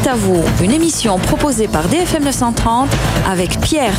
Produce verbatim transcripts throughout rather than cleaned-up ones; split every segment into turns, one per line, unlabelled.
Direct à vous, une émission proposée par D F M neuf cent trente avec Pierre.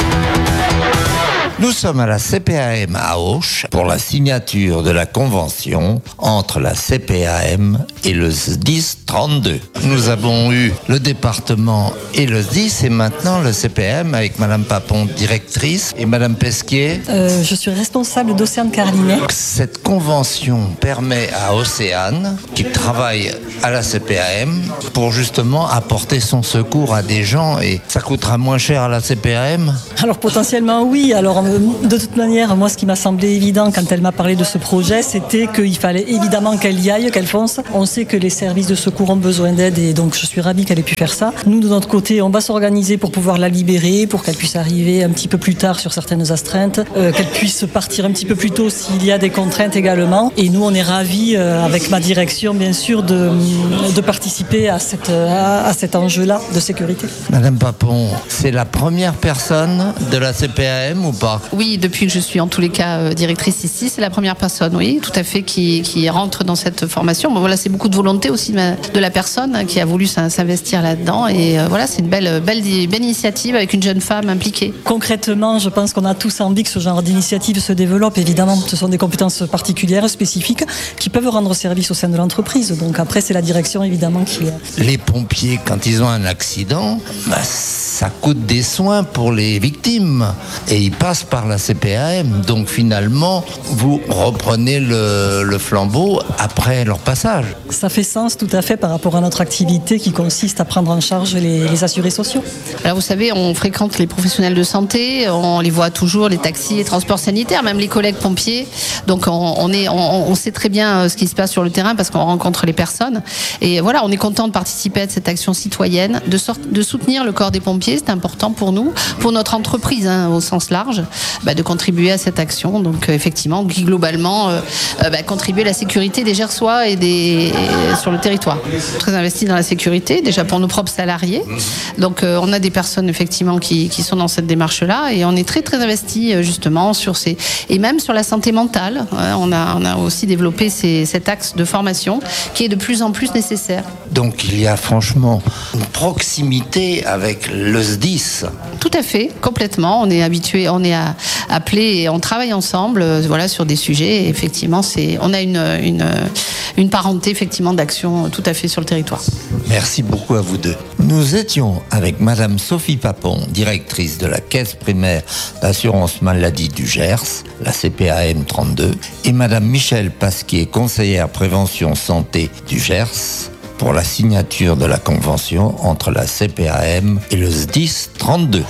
Nous sommes à la C P A M à Auch pour la signature de la convention entre la C P A M et le S D I S trente-deux. Nous avons eu le département et le S D I S et maintenant le C P A M avec Madame Papon, directrice, et Madame Pesquier.
Euh, je suis responsable d'Océane Carlinet.
Cette convention permet à Océane, qui travaille à la C P A M, pour justement apporter son secours à des gens, et ça coûtera moins cher à la C P A M?
Alors potentiellement oui. Alors de toute manière, moi ce qui m'a semblé évident quand elle m'a parlé de ce projet, c'était qu'il fallait évidemment qu'elle y aille, qu'elle fonce. On sait que les services de secours ont besoin d'aide et donc je suis ravie qu'elle ait pu faire ça. Nous de notre côté, on va s'organiser pour pouvoir la libérer, pour qu'elle puisse arriver un petit peu plus tard sur certaines astreintes, euh, qu'elle puisse partir un petit peu plus tôt s'il y a des contraintes également. Et nous on est ravis, euh, avec ma direction bien sûr, de, de participer à, cette, à, à cet enjeu-là de sécurité.
Madame Papon, c'est la première personne de la C P A M ou pas?
Oui, depuis que je suis en tous les cas euh, directrice ici, c'est la première personne, oui, tout à fait, qui, qui rentre dans cette formation. Bon, voilà, c'est beaucoup de volonté aussi de la personne hein, qui a voulu s'investir là-dedans. Et euh, voilà, c'est une belle, belle, belle initiative avec une jeune femme impliquée.
Concrètement, je pense qu'on a tous envie que ce genre d'initiative se développe. Évidemment, ce sont des compétences particulières, spécifiques, qui peuvent rendre service au sein de l'entreprise. Donc après, c'est la direction, évidemment, qui...
Les pompiers, quand ils ont un accident, bah, ça coûte des soins pour les victimes. Et ils passent par la C P A M. Donc finalement, vous reprenez le, le flambeau après leur passage.
Ça fait sens tout à fait par rapport à notre activité qui consiste à prendre en charge les, les assurés sociaux.
Alors vous savez, on fréquente les professionnels de santé, on les voit toujours, les taxis, les transports sanitaires, même les collègues pompiers. Donc on, on, est, on, on sait très bien ce qui se passe sur le terrain parce qu'on rencontre les personnes. Et voilà, on est content de participer à cette action citoyenne, de, sorte, de soutenir le corps des pompiers. C'est important pour nous, pour notre entreprise hein, au sens large. Bah, de contribuer à cette action, donc euh, effectivement, qui globalement euh, euh, bah, contribuer à la sécurité des Gersois et, des, et sur le territoire. Très investi dans la sécurité, déjà pour nos propres salariés. Donc euh, on a des personnes effectivement qui, qui sont dans cette démarche-là et on est très très investi euh, justement sur ces et même sur la santé mentale. Euh, on a on a aussi développé ces, cet axe de formation qui est de plus en plus nécessaire.
Donc il y a franchement une proximité avec le S D I S.
Tout à fait, complètement. On est habitué, on est à appelés et on travaille ensemble euh, voilà, sur des sujets. Et effectivement, c'est, on a une, une, une parenté effectivement, d'action tout à fait sur le territoire.
Merci beaucoup à vous deux. Nous étions avec Madame Sophie Papon, directrice de la Caisse primaire d'assurance maladie du Gers, la C P A M trente-deux, et Madame Michèle Pasquier, conseillère prévention santé du Gers, pour la signature de la convention entre la C P A M et le S D I S trente-deux.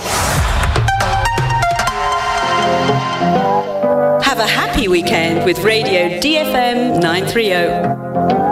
Have a happy weekend with Radio D F M nine thirty.